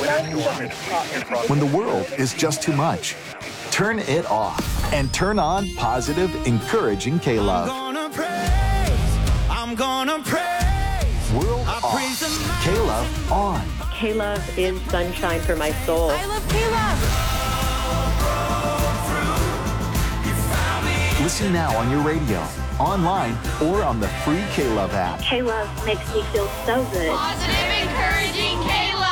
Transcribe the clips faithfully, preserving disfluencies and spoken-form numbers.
When the world is just too much, turn it off and turn on positive, encouraging K-Love. I'm gonna praise, I'm gonna praise. World off, K-Love on. K-Love is sunshine for my soul. I love K-Love. Listen now on your radio, online, or on the free K-Love app. K-Love makes me feel so good. Positive, encouraging K-Love.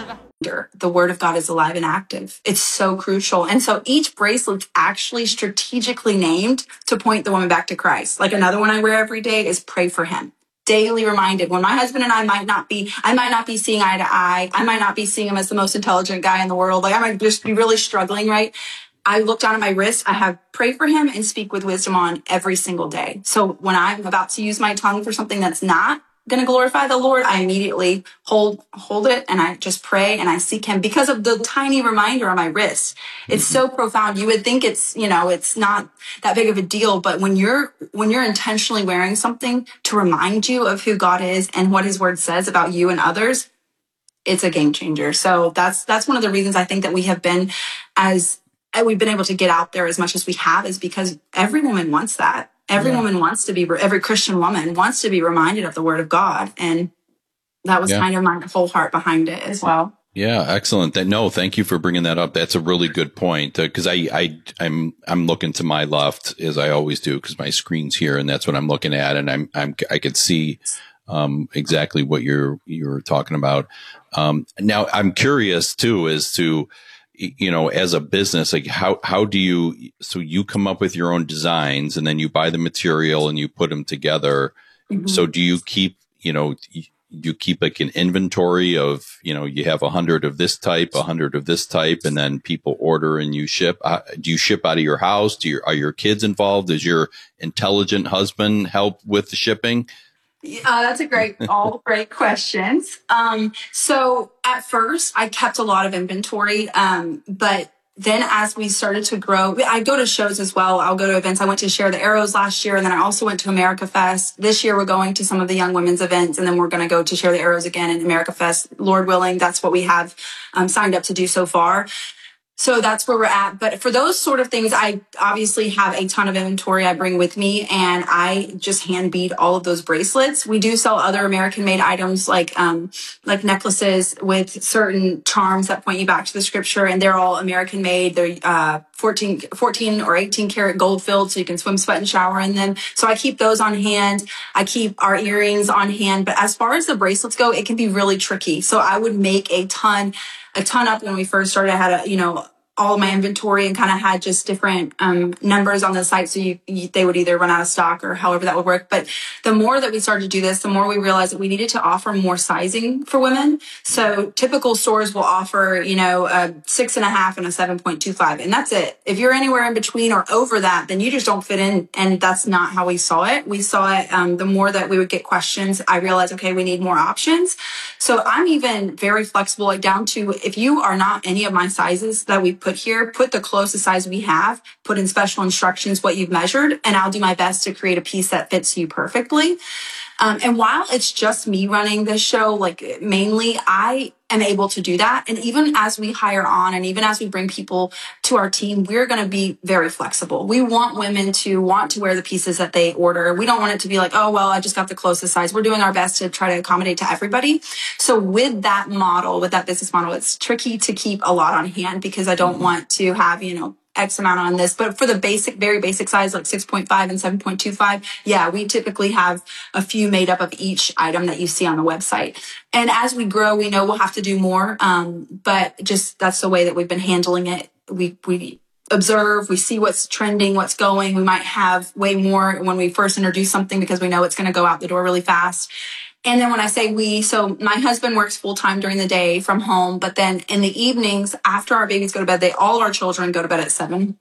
The word of God is alive and active. It's so crucial. And so each bracelet's actually strategically named to point the woman back to Christ. Like another one I wear every day is pray for him. Daily reminded when my husband and I might not be, I might not be seeing eye to eye. I might not be seeing him as the most intelligent guy in the world. Like I might just be really struggling, right? I look down at my wrist. I have pray for him and speak with wisdom on every single day. So when I'm about to use my tongue for something that's not going to glorify the Lord, I immediately hold hold it and I just pray and I seek him because of the tiny reminder on my wrist. It's so profound. You would think it's, you know, it's not that big of a deal, but when you're when you're intentionally wearing something to remind you of who God is and what his word says about you and others, it's a game changer. So that's that's one of the reasons I think that we have been as we've been able to get out there as much as we have is because every woman wants that. Every yeah. woman wants to be, every Christian woman wants to be reminded of the word of God. And that was yeah. kind of my whole heart behind it as well. Yeah. Excellent. That, no, thank you for bringing that up. That's a really good point. Uh, Cause I, I, I'm, I'm looking to my left as I always do because my screen's here and that's what I'm looking at. And I'm, I'm, I could see, um, exactly what you're, you're talking about. Um, now I'm curious too, as to, you know, as a business, like how, how do you, so you come up with your own designs and then you buy the material and you put them together. Mm-hmm. So do you keep, you know, you keep like an inventory of, you know, you have a hundred of this type, a hundred of this type, and then people order and you ship. Uh, do you ship out of your house? Do you, are your kids involved? Does your intelligent husband help with the shipping? Uh, that's a great, all great questions. Um, so at first I kept a lot of inventory. Um, but then as we started to grow, I go to shows as well. I'll go to events. I went to Share the Arrows last year. And then I also went to America Fest. This year we're going to some of the young women's events. And then we're going to go to Share the Arrows again in America Fest. Lord willing, that's what we have um, signed up to do so far. So that's where we're at. But for those sort of things, I obviously have a ton of inventory I bring with me and I just hand bead all of those bracelets. We do sell other American made items like, um, like necklaces with certain charms that point you back to the scripture and they're all American made. They're, uh, fourteen, fourteen or eighteen karat gold filled so you can swim, sweat and shower in them. So I keep those on hand. I keep our earrings on hand. But as far as the bracelets go, it can be really tricky. So I would make a ton a ton up when we first started. I had a, you know, all my inventory and kind of had just different um, numbers on the site. So you, you, they would either run out of stock or however that would work. But the more that we started to do this, the more we realized that we needed to offer more sizing for women. So typical stores will offer, you know, a six and a half and a seven point two five. And that's it. If you're anywhere in between or over that, then you just don't fit in. And that's not how we saw it. We saw it, um, the more that we would get questions, I realized, okay, we need more options. So I'm even very flexible, like down to if you are not any of my sizes that we put here, put the closest size we have, put in special instructions what you've measured, and I'll do my best to create a piece that fits you perfectly. Um, and while it's just me running this show, like mainly I am able to do that. And even as we hire on and even as we bring people to our team, we're going to be very flexible. We want women to want to wear the pieces that they order. We don't want it to be like, oh, well, I just got the closest size. We're doing our best to try to accommodate to everybody. So with that model, with that business model, it's tricky to keep a lot on hand because I don't want to have, you know, X amount on this, but for the basic, very basic size, like six point five and seven point two five, yeah, we typically have a few made up of each item that you see on the website. And as we grow, we know we'll have to do more. Um, but just that's the way that we've been handling it. We, we observe, we see what's trending, what's going. We might have way more when we first introduce something because we know it's going to go out the door really fast. And then when I say we, so my husband works full time during the day from home, but then in the evenings after our babies go to bed, they, all our children go to bed at seven.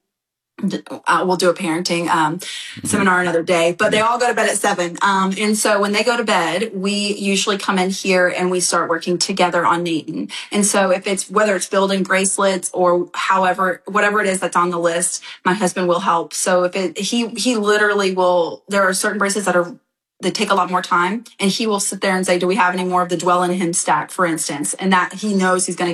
Uh, we'll do a parenting um, mm-hmm. seminar another day, but they all go to bed at seven. Um, and so when they go to bed, we usually come in here and we start working together on Nathan. And so if it's, whether it's building bracelets or however, whatever it is that's on the list, my husband will help. So if it, he, he literally will, there are certain bracelets that are they take a lot more time, and he will sit there and say, do we have any more of the dwell in him stack, for instance? And that he knows he's going to